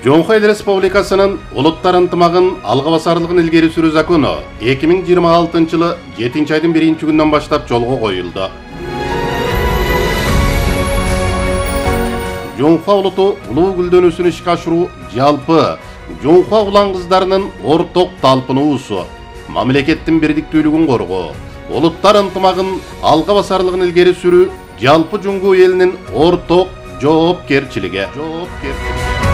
Жоңхо Эл Республикасынын улуттар ынтымагын алга басарлыгын илгери сүрүү закону 2026 жылы 7 айдын 1 күнүнөн баштап жолго коюлду. Жоңхо улуту улуу гүлдөнүүсүн ишке ашыруу жалпы жоңхо улан кыздарынын орток талпынуусу, мамлекеттин бирдиктүүлүгүн коргоо, улуттар ынтымагын алга басарлыгын илгери сүрүү жалпы жоңгу элинин орток жоопкерчилиги.